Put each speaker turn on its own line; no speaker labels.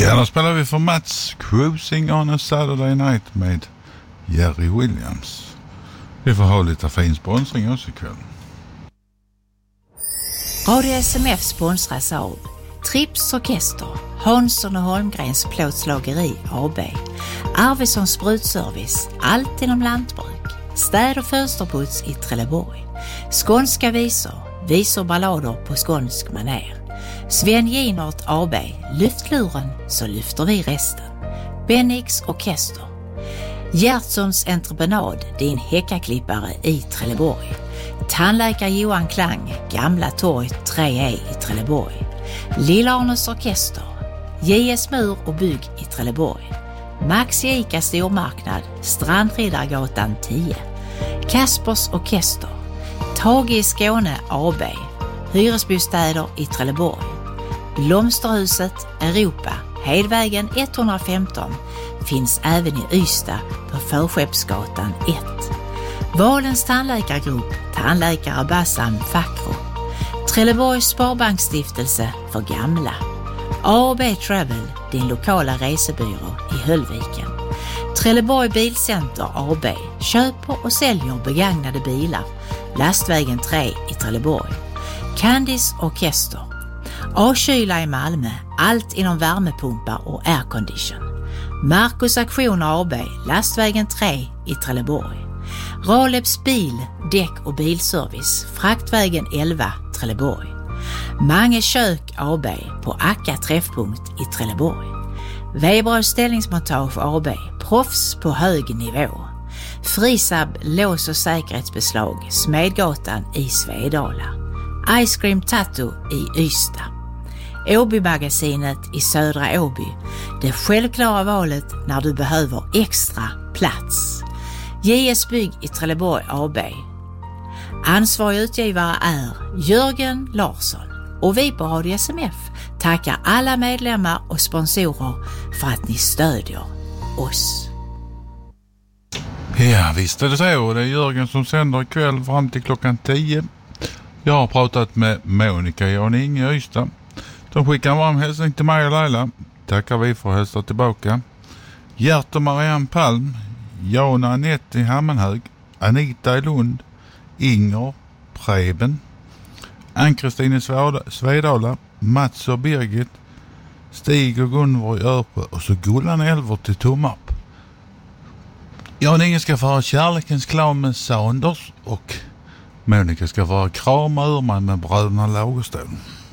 Ja, då spelar vi för Mats Cruising on a Saturday Night med Jerry Williams. Vi får ha lite fin sponsring också ikväll.
Radio SMF sponsras av Trips Orkester, Hansson och Holmgrens plåtslageri AB, Arvidsson Sprutservice, allt inom lantbruk, städ- och fönsterputs i Trelleborg, skånska visor ballader på skånsk maner, Sven Ginert AB, lyftluren så lyfter vi resten, Bennix Orkester, Gertsons entreprenad, din häckaklippare i Trelleborg, tandläkare Johan Klang, Gamla torg 3E i Trelleborg, Lillarnes Orkester, JS Mur och bygg i Trelleborg, Max Ica stormarknad, Strandriddargatan 10, Kaspers Orkester, Tage i Skåne AB, hyresbostäder i Trelleborg, Blomsterhuset Europa, Hedvägen 115, finns även i Ystad på Förskeppsgatan 1. Valens tandläkargrupp, tandläkare Bassam Fakro, Trelleborgs Sparbanksstiftelse för gamla, A&B Travel, din lokala resebyrå i Höllviken, Trelleborg Bilcenter AB, köper och säljer begagnade bilar, Lastvägen 3 i Trelleborg, Candice Orkester, A-kyla i Malmö, allt inom värmepumpar och aircondition, Marcus Aktioner AB, Lastvägen 3 i Trelleborg, Raleps bil, däck och bilservice, Fraktvägen 11, Trelleborg, Mange kök AB på Akka träffpunkt i Trelleborg, Weberös ställningsmontage AB, proffs på hög nivå, Frisab lås- och säkerhetsbeslag, Smedgatan i Svedala, Ice Cream Tattoo i Ystad, Åby-magasinet i Södra Åby, det självklara valet när du behöver extra plats. JS Bygg i Trelleborg AB. Ansvarig utgivare är Jörgen Larsson och vi på Radio SMF tackar alla medlemmar och sponsorer för att ni stödjer oss.
Ja, visst är det så. Det är Jörgen som sänder ikväll fram till klockan 10. Jag har pratat med Monica Janing i Ystad. De skickar en varm hälsning till mig och Laila. Tackar vi för att hälsa tillbaka. Gert och Marianne Palm, Jan och Anette i Hammenhög, Anita i Lund, Inger Preben, Ann-Kristin i Svedala, Mats och Birgit, Stig och Gunvor i Örpö och så Gullan Elvert i Tommarp. Janingen ska föra Kärlekens klan med Sanders och Monica ska vara Krama Urman med Bröderna Lagerstål.